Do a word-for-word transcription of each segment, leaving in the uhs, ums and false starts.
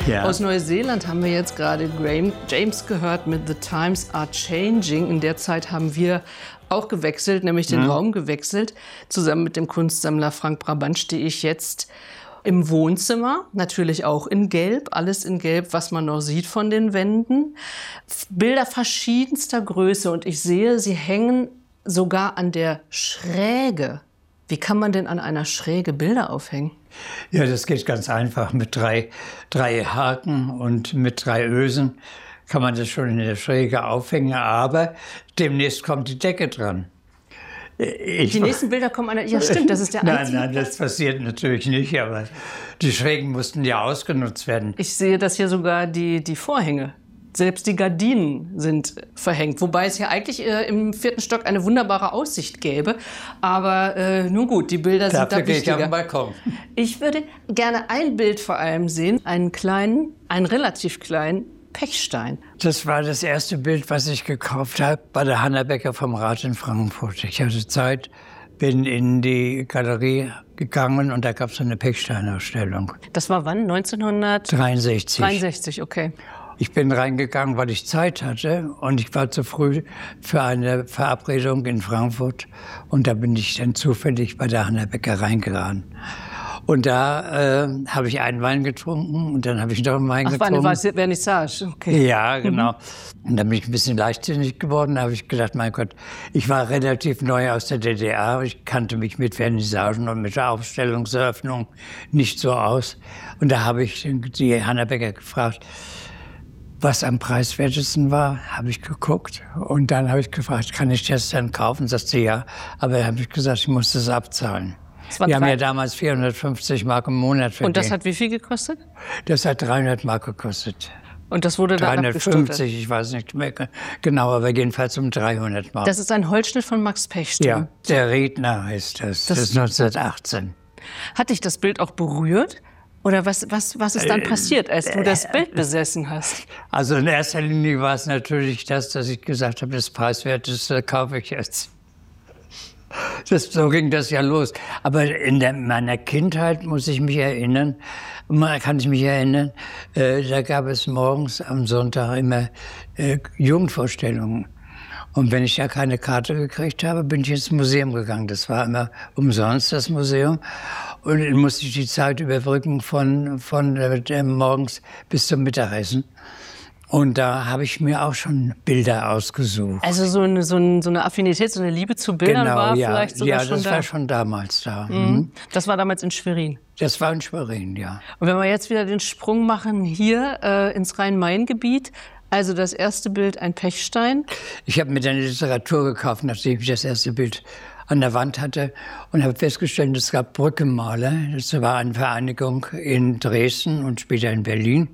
Ja. Aus Neuseeland haben wir jetzt gerade Graham James gehört mit The Times Are Changing. In der Zeit haben wir auch gewechselt, nämlich den Mhm. Raum gewechselt. Zusammen mit dem Kunstsammler Frank Brabant stehe ich jetzt im Wohnzimmer, natürlich auch in Gelb, alles in Gelb, was man noch sieht von den Wänden. Bilder verschiedenster Größe und ich sehe, sie hängen sogar an der Schräge. Wie kann man denn an einer Schräge Bilder aufhängen? Ja, das geht ganz einfach. Mit drei, drei Haken und mit drei Ösen kann man das schon in der Schräge aufhängen, aber demnächst kommt die Decke dran. Ich die nächsten Bilder kommen an der... Ja, stimmt, das ist der Nein, einzige nein, das passiert natürlich nicht, aber die Schrägen mussten ja ausgenutzt werden. Ich sehe, dass hier sogar die, die Vorhänge, selbst die Gardinen sind verhängt. Wobei es ja eigentlich äh, im vierten Stock eine wunderbare Aussicht gäbe. Aber äh, nun gut, die Bilder sind Dafür da gehe ich auf wichtiger. den Balkon. Ich würde gerne ein Bild vor allem sehen, einen kleinen, einen relativ kleinen Pechstein. Das war das erste Bild, was ich gekauft habe bei der Hanna Becker vom Rat in Frankfurt. Ich hatte Zeit, bin in die Galerie gegangen und da gab es eine Pechstein-Ausstellung. Das war wann? neunzehnhundertdreiundsechzig, dreiundsechzig. okay. Ich bin reingegangen, weil ich Zeit hatte und ich war zu früh für eine Verabredung in Frankfurt und da bin ich dann zufällig bei der Hanna Becker reingegangen. Und da äh, habe ich einen Wein getrunken und dann habe ich noch einen Wein Ach, getrunken. war eine Vernissage, okay. Ja, genau. Mhm. Und dann bin ich ein bisschen leichtsinnig geworden. Da habe ich gedacht, mein Gott, ich war relativ neu aus der D D R. Ich kannte mich mit Vernissagen und mit der Aufstellungseröffnung nicht so aus. Und da habe ich die Hanna Becker gefragt, was am preiswertesten war, habe ich geguckt. Und dann habe ich gefragt, kann ich das dann kaufen? Sagt sie, ja. Aber dann habe ich gesagt, ich muss das abzahlen. Wir haben ja damals vierhundertfünfzig Mark im Monat verdient. Und das hat wie viel gekostet? Das hat dreihundert Mark gekostet. Und das wurde dann dreihundertfünfzig, ich weiß nicht mehr genau, aber jedenfalls um dreihundert Mark. Das ist ein Holzschnitt von Max Pechstein. Ja, der Redner heißt das. Das, das ist neunzehnhundertachtzehn. Hat dich das Bild auch berührt? Oder was, was, was ist dann äh, passiert, als du das Bild besessen hast? Also in erster Linie war es natürlich das, dass ich gesagt habe, das Preiswerteste kaufe ich jetzt. Das, so ging das ja los. Aber in der, meiner Kindheit muss ich mich erinnern, kann ich mich erinnern, äh, da gab es morgens am Sonntag immer äh, Jugendvorstellungen. Und wenn ich ja keine Karte gekriegt habe, bin ich ins Museum gegangen. Das war immer umsonst, das Museum. Und dann musste ich die Zeit überbrücken von, von äh, morgens bis zum Mittagessen. Und da habe ich mir auch schon Bilder ausgesucht. Also so eine, so eine, so eine Affinität, so eine Liebe zu Bildern genau, war ja. vielleicht sogar ja, schon da? Ja, das war schon damals da. Mhm. Mhm. Das war damals in Schwerin? Das war in Schwerin, ja. Und wenn wir jetzt wieder den Sprung machen hier äh, ins Rhein-Main-Gebiet, also das erste Bild, ein Pechstein. Ich habe mir dann Literatur gekauft, nachdem ich das erste Bild an der Wand hatte und habe festgestellt, es gab Brückenmaler. Das war eine Vereinigung in Dresden und später in Berlin.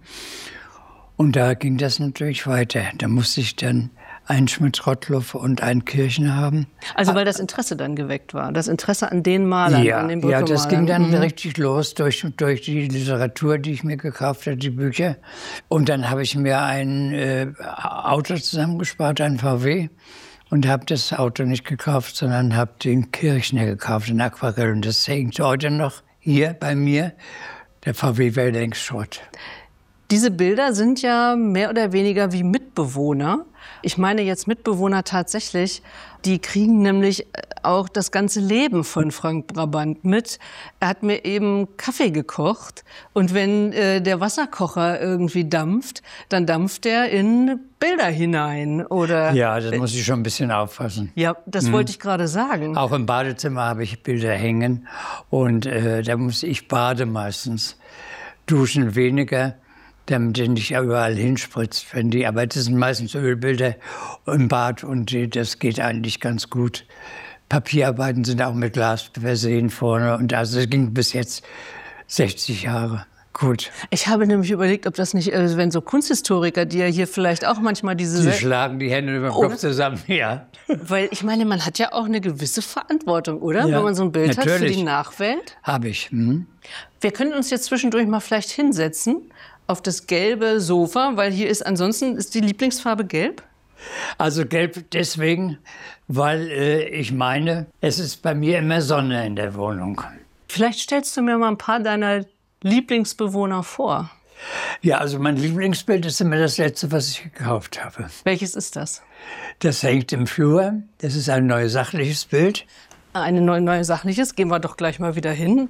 Und da ging das natürlich weiter. Da musste ich dann einen Schmidt-Rottluff und einen Kirchner haben. Also weil das Interesse dann geweckt war, das Interesse an den Malern, ja, an den Ja, das ging dann mhm. richtig los durch, durch die Literatur, die ich mir gekauft habe, die Bücher. Und dann habe ich mir ein äh, Auto zusammengespart, ein V W. Und habe das Auto nicht gekauft, sondern habe den Kirchner gekauft, den Aquarell. Und das hängt heute noch hier bei mir. Der V W wäre längst Schrott. Diese Bilder sind ja mehr oder weniger wie Mitbewohner. Ich meine jetzt Mitbewohner tatsächlich. Die kriegen nämlich auch das ganze Leben von Frank Brabant mit. Er hat mir eben Kaffee gekocht. Und wenn äh, der Wasserkocher irgendwie dampft, dann dampft er in Bilder hinein. Oder ja, das muss ich schon ein bisschen aufpassen. Ja, das hm. wollte ich gerade sagen. Auch im Badezimmer habe ich Bilder hängen. Und äh, da muss ich bade meistens. Duschen weniger, damit er nicht überall hinspritzt. Wenn die, aber das sind meistens Ölbilder im Bad und das geht eigentlich ganz gut. Papierarbeiten sind auch mit Glas versehen vorne und also das ging bis jetzt sechzig Jahre. Gut. Ich habe nämlich überlegt, ob das nicht, äh, wenn so Kunsthistoriker, die ja hier vielleicht auch manchmal diese... Die schlagen die Hände über den Kopf zusammen, ja. Weil ich meine, man hat ja auch eine gewisse Verantwortung, oder? Ja, wenn man so ein Bild natürlich. hat für die Nachwelt. Habe ich. Mhm. Wir können uns jetzt zwischendurch mal vielleicht hinsetzen auf das gelbe Sofa, weil hier ist ansonsten, ist die Lieblingsfarbe gelb? Also gelb deswegen, weil äh, ich meine, es ist bei mir immer Sonne in der Wohnung. Vielleicht stellst du mir mal ein paar deiner Lieblingsbewohner vor. Ja, also mein Lieblingsbild ist immer das letzte, was ich gekauft habe. Welches ist das? Das hängt im Flur. Das ist ein neues sachliches Bild. Ein neu, neues sachliches. Gehen wir doch gleich mal wieder hin.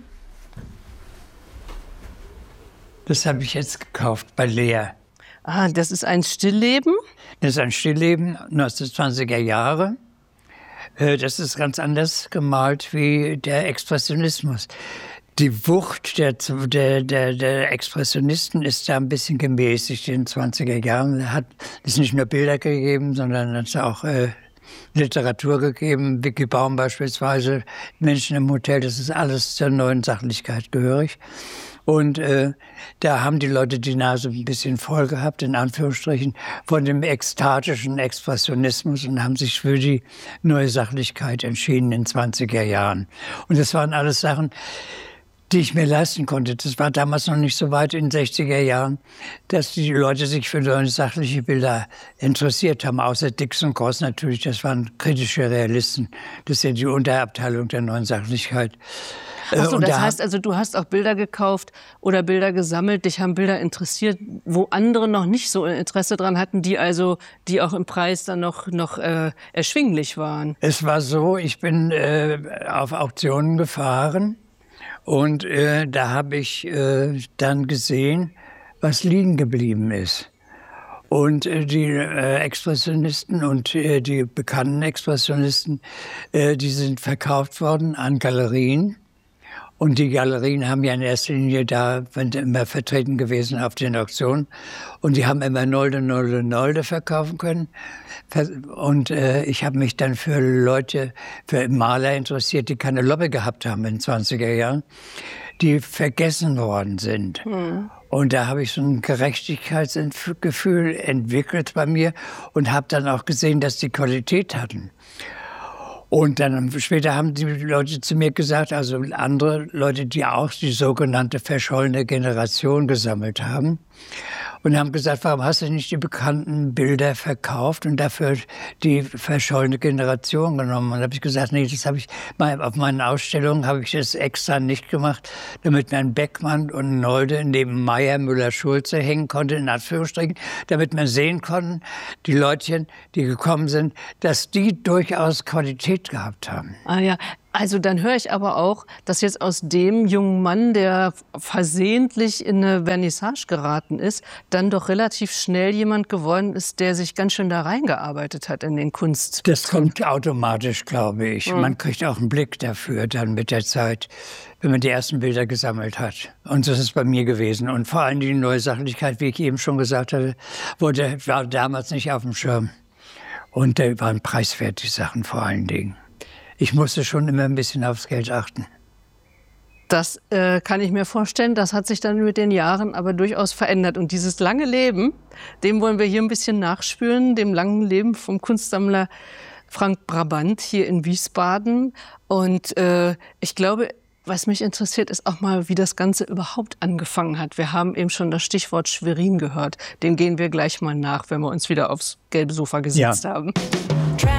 Das habe ich jetzt gekauft bei Lea. Ah, das ist ein Stillleben? Das ist ein Stillleben neunzehnhundertzwanziger Jahre. Das ist ganz anders gemalt wie der Expressionismus. Die Wucht der, der, der, der Expressionisten ist da ein bisschen gemäßigt in den zwanziger Jahren. Es hat es nicht nur Bilder gegeben, sondern es hat auch äh, Literatur gegeben. Vicky Baum beispielsweise, Menschen im Hotel, das ist alles zur neuen Sachlichkeit gehörig. Und äh, da haben die Leute die Nase ein bisschen voll gehabt, in Anführungsstrichen, von dem ekstatischen Expressionismus und haben sich für die neue Sachlichkeit entschieden in den zwanziger Jahren. Und das waren alles Sachen, die ich mir leisten konnte. Das war damals noch nicht so weit in den sechziger Jahren, dass die Leute sich für neue sachliche Bilder interessiert haben. Außer Dix und Goss natürlich, das waren kritische Realisten. Das ist ja die Unterabteilung der neuen Sachlichkeit. Ach so, Und das da heißt also, du hast auch Bilder gekauft oder Bilder gesammelt, dich haben Bilder interessiert, wo andere noch nicht so ein Interesse dran hatten, die also, die auch im Preis dann noch, noch äh, erschwinglich waren. Es war so, ich bin äh, auf Auktionen gefahren und äh, da habe ich äh, dann gesehen, was liegen geblieben ist. Und äh, die äh, Expressionisten und äh, die bekannten Expressionisten, äh, die sind verkauft worden an Galerien. Und die Galerien haben ja in erster Linie da immer vertreten gewesen auf den Auktionen. Und die haben immer Nolde, Nolde, Nolde verkaufen können. Und äh, ich habe mich dann für Leute, für Maler interessiert, die keine Lobby gehabt haben in den zwanziger Jahren, die vergessen worden sind. Mhm. Und da habe ich so ein Gerechtigkeitsgefühl entwickelt bei mir und habe dann auch gesehen, dass die Qualität hatten. Und dann später haben die Leute zu mir gesagt, also andere Leute, die auch die sogenannte verschollene Generation gesammelt haben, und haben gesagt, warum hast du nicht die bekannten Bilder verkauft und dafür die verschollene Generation genommen? Und da habe ich gesagt, nee, das habe ich mal auf meinen Ausstellungen habe ich das extra nicht gemacht, damit man Beckmann und Nolde neben Meyer, Müller, Schulze hängen konnte, in Anführungsstrichen, damit man sehen konnte, die Leutchen, die gekommen sind, dass die durchaus Qualität gehabt haben. Ah ja. Also dann höre ich aber auch, dass jetzt aus dem jungen Mann, der versehentlich in eine Vernissage geraten ist, dann doch relativ schnell jemand geworden ist, der sich ganz schön da reingearbeitet hat in den Kunst. Das kommt automatisch, glaube ich. Mhm. Man kriegt auch einen Blick dafür dann mit der Zeit, wenn man die ersten Bilder gesammelt hat. Und das ist bei mir gewesen. Und vor allem die neue Sachlichkeit, wie ich eben schon gesagt hatte, wurde, war damals nicht auf dem Schirm. Und da waren preiswert, die Sachen vor allen Dingen. Ich musste schon immer ein bisschen aufs Geld achten. Das äh, kann ich mir vorstellen. Das hat sich dann mit den Jahren aber durchaus verändert. Und dieses lange Leben, dem wollen wir hier ein bisschen nachspüren, dem langen Leben vom Kunstsammler Frank Brabant hier in Wiesbaden. Und äh, ich glaube, was mich interessiert, ist auch mal, wie das Ganze überhaupt angefangen hat. Wir haben eben schon das Stichwort Schwerin gehört. Dem gehen wir gleich mal nach, wenn wir uns wieder aufs gelbe Sofa gesetzt ja. haben.